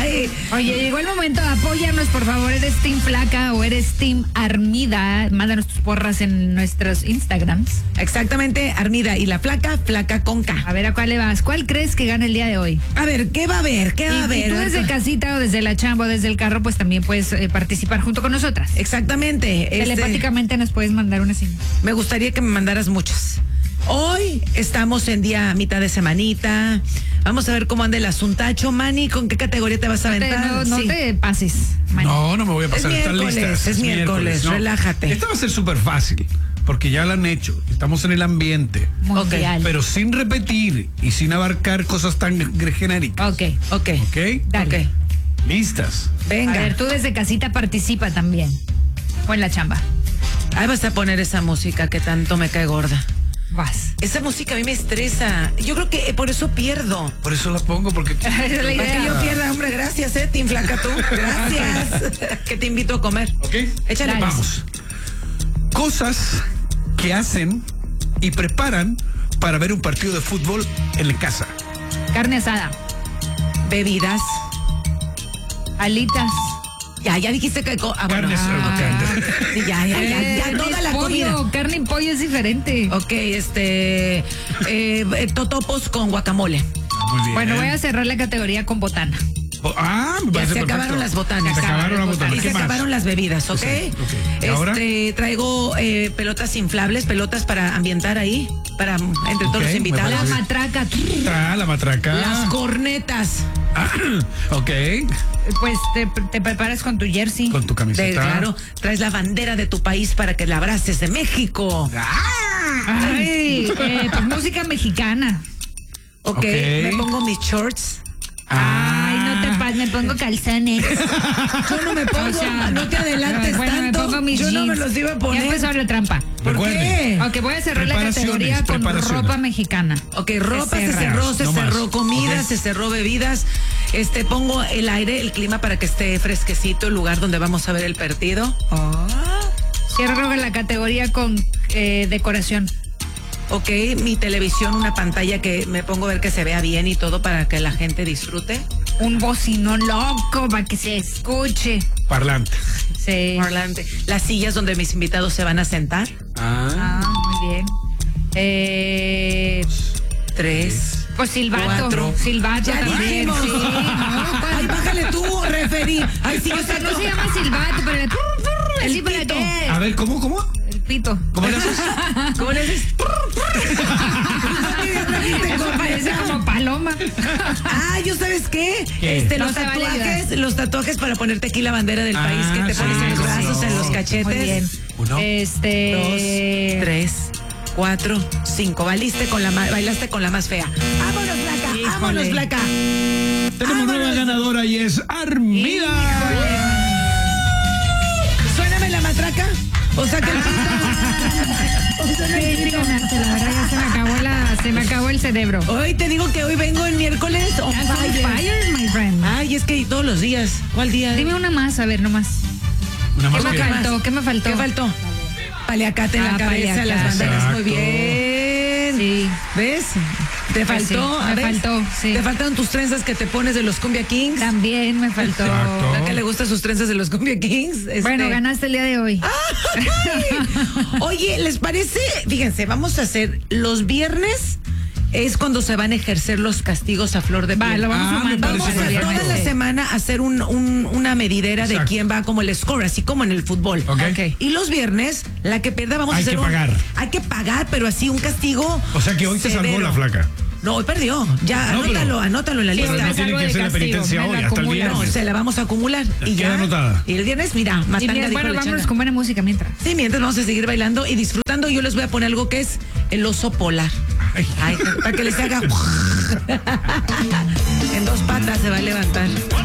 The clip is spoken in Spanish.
Ay. Oye, llegó el momento, apóyanos por favor, ¿eres Team Flaca o eres Team Armida? Mándanos tus porras en nuestros Instagrams. Exactamente, Armida y la flaca, flaca con K. A ver, ¿a cuál le vas? ¿Cuál crees que gana el día de hoy? A ver, ¿qué va a haber? ¿Qué va a haber? Y tú desde casita o desde la chamba o desde el carro, pues también puedes participar junto con nosotras. Exactamente. Telepáticamente nos puedes mandar una señal. Me gustaría que me mandaras muchas. Hoy estamos en día mitad de semanita. Vamos a ver cómo anda el asuntacho. Manny, ¿con qué categoría te vas a aventar? No Sí. te pases, Manny. No me voy a pasar. Es Están miércoles, listas. es miércoles, relájate. Esta va a ser súper fácil, porque ya la han hecho. Estamos en el ambiente. Mundial. Pero sin repetir y sin abarcar cosas tan genéricas. Ok. Ok. ¿Ok? Dale. Ok. ¿Listas? Venga. A ver, tú desde casita participa también. O en la chamba. Ahí vas a poner esa música que tanto me cae gorda. Vas. Esa música a mí me estresa. Yo creo que por eso pierdo. Por eso la pongo, porque... Esa es la Para idea. que yo pierda, hombre, gracias, Team Flaca, tú. Gracias. Que te invito a comer. ¿Ok? Échale. Dale. Vamos. Cosas que hacen y preparan para ver un partido de fútbol en la casa. Carne asada. Bebidas. Alitas. Ya dijiste que... bueno. Carnes, carne. Sí, ya, toda la pollo, comida. carne y pollo es diferente. Ok, totopos con guacamole. Muy bien. Bueno, voy a cerrar la categoría con botana. Me Ya parece se perfecto. acabaron las botanas. Se acabaron las botanas. Y ¿Qué se más? acabaron las bebidas, ¿ok? Sí, ok. ¿Y ahora? Traigo pelotas inflables, pelotas para ambientar ahí, para entre todos Ok, los me invitados. La parece. matraca. La matraca. Las cornetas. Ok. Pues te preparas con tu jersey. Con tu camiseta. Claro, traes la bandera de tu país para que la abraces de México. Ay, pues música mexicana. Ok, Ok. me pongo mis shorts. Ay, no te pases, me pongo calzones. Yo no me pongo, O sea, no te adelantes bueno, tanto. me pongo mis Yo no me jeans. los iba a Ya poner. empezó la trampa. ¿Por Recuerden. qué? Ok, voy a cerrar la categoría con preparaciones. ropa mexicana. Ok, ropa se cerra. cerró, No más. comida, Ok. se cerró bebidas. Pongo el aire, el clima para que esté fresquecito el lugar donde vamos a ver el partido. Cierro la categoría con decoración. Ok, mi televisión, una pantalla que me pongo a ver que se vea bien y todo para que la gente disfrute. Un bocinón loco para que se escuche. Parlante. Sí. Parlante. Las sillas donde mis invitados se van a sentar. Muy bien. 3. Pues silbato. 4. Silbato Ya también. dijimos. Sí, ¿no? Ay, bájale tú, referí. Ay, sí, O sea, no se llama silbato, pero El ¿así para pito. qué? A ver, ¿cómo? El pito. ¿Cómo le haces? ¿Cómo le haces? Eso parece como paloma. Ah, ¿yo sabes qué? ¿Qué? Los No se vale tatuajes, los tatuajes para ponerte aquí la bandera del país que te sí, pones en los cómo brazos, no. en los cachetes. Muy bien. 1, 2, 3, 4, 5. Bailaste con la más fea. ¡Vámonos, Flaca! Híjole. ¡Vámonos, Flaca! Tenemos nueva ganadora y es Armida. Suéname la matraca. O sea que Sí, ganaste, la verdad ya se me acabó el cerebro. hoy te digo que hoy vengo el miércoles on That's on fire. fire, my friend. Ay, es que todos los días. ¿Cuál día? Dime una más, a ver, nomás. Una ¿Qué más me que- faltó? ¿Qué me faltó? ¿Qué faltó? Paliacate en la cabeza, paliacate. las banderas. Muy Exacto. bien. Sí. ¿Ves? Te Pues faltó. sí, a me ver, faltó, sí. Te faltaron tus trenzas que te pones de los Cumbia Kings. También me faltó. Exacto. ¿A qué le gustan sus trenzas de los Cumbia Kings? Bueno, ganaste el día de hoy. Oye, ¿les parece? Fíjense, vamos a hacer los viernes. Es cuando se van a ejercer los castigos a flor de piel. Va, lo vamos me sumando. parece Vamos a perfecto. toda la semana a hacer una medidera de Exacto. quién va como el score, así como en el fútbol. Ok. Y los viernes, la que pierda vamos Hay a hacer que pagar. hay que pagar, pero así un castigo. O sea que hoy te salvó severo. la flaca. No, hoy perdió. Ya, No, pero- anótalo en la Sí, lista. hoy me no tiene salgo que de hacer la castigo, penitencia me hoy, la hasta el acumulan. No, viernes. se la vamos a acumular. Y Queda ya. anotada. Y el viernes, mira, Y matanga dijo bueno, la vámonos chana. con buena música mientras. Sí, mientras vamos a seguir bailando y disfrutando. Yo les voy a poner algo que es el oso polar. Ay, para que les haga. En 2 patas se va a levantar.